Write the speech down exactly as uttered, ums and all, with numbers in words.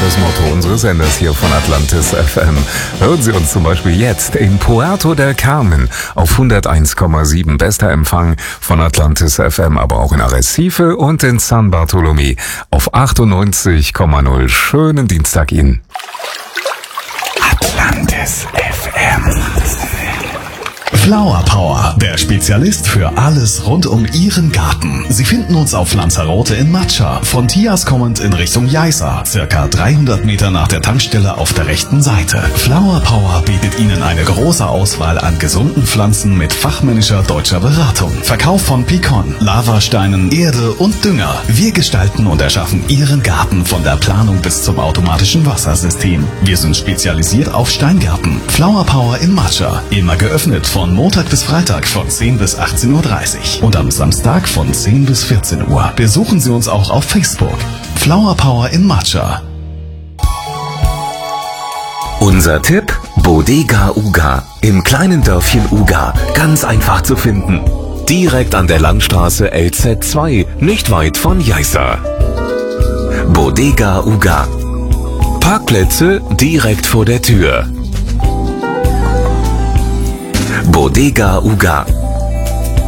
das Motto unseres Senders hier von Atlantis F M. Hören Sie uns zum Beispiel jetzt in Puerto del Carmen auf hunderteins Komma sieben. Bester Empfang von Atlantis F M, aber auch in Arrecife und in San Bartolomé auf achtundneunzig Komma null. Schönen Dienstag Ihnen. Atlantis F M. Flower Power, der Spezialist für alles rund um Ihren Garten. Sie finden uns auf Lanzarote in Macha, von Tias kommend in Richtung Jaiza, circa dreihundert Meter nach der Tankstelle auf der rechten Seite. Flower Power bietet Ihnen eine große Auswahl an gesunden Pflanzen mit fachmännischer deutscher Beratung. Verkauf von Pikon, Lavasteinen, Erde und Dünger. Wir gestalten und erschaffen Ihren Garten von der Planung bis zum automatischen Wassersystem. Wir sind spezialisiert auf Steingärten. Flower Power in Macha, immer geöffnet von Montag bis Freitag von zehn bis achtzehn Uhr dreißig und am Samstag von zehn bis vierzehn Uhr. Besuchen Sie uns auch auf Facebook. Flower Power in Macha. Unser Tipp: Bodega Uga. Im kleinen Dörfchen Uga. Ganz einfach zu finden. Direkt an der Landstraße L Z zwei, nicht weit von Jaiza. Bodega Uga. Parkplätze direkt vor der Tür. Bodega Uga.